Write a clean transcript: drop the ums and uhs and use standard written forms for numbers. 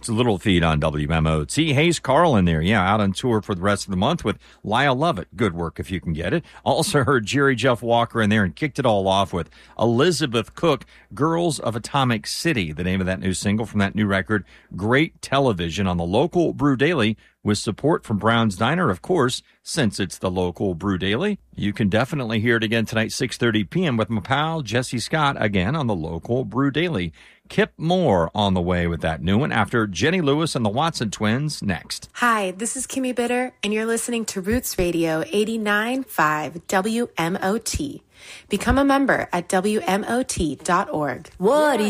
It's a little feed on WMOT. Hayes Carl in there. Yeah, out on tour for the rest of the month with Lyle Lovett. Good work if you can get it. Also heard Jerry Jeff Walker in there and kicked it all off with Elizabeth Cook, Girls of Atomic City, the name of that new single from that new record. Great television on the local Brew Daily with support from Brown's Diner, of course, since it's the local Brew Daily. You can definitely hear it again tonight, 6:30 p.m. with my pal Jesse Scott, again on the local Brew Daily. Kip Moore on the way with that new one after Jenny Lewis and the Watson Twins next. Hi, this is Kimmy Bitter, and you're listening to Roots Radio 89.5 WMOT. Become a member at WMOT.org. What do